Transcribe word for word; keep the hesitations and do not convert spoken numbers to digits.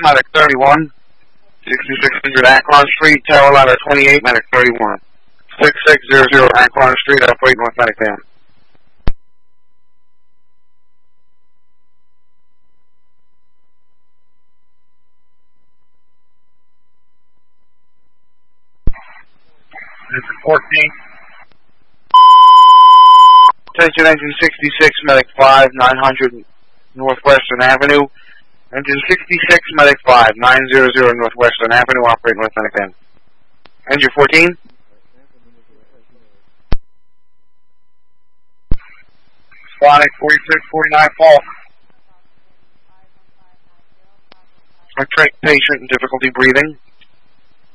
medic thirty-one. sixty-six hundred Akron Street, tower ladder twenty-eight, medic thirty-one. sixty-six hundred Akron Street, operate North Medic down. This is fourteen. Attention engine sixty-six, medic five, nine hundred Northwestern Avenue. Engine sixty-six, medic five, nine hundred Northwestern Avenue, operate North Medic down. Engine fourteen. Sonic forty-six forty-nine, Falk. A track patient in difficulty breathing.